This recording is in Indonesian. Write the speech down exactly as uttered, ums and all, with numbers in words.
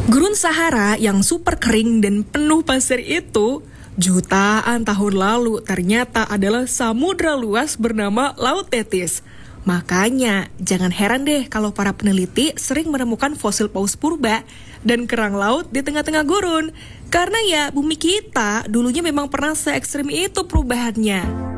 Gurun Sahara yang super kering dan penuh pasir itu jutaan tahun lalu ternyata adalah samudra luas bernama Laut Tethys. Makanya jangan heran deh kalau para peneliti sering menemukan fosil paus purba dan kerang laut di tengah-tengah gurun. Karena ya bumi kita dulunya memang pernah se ekstrim itu perubahannya.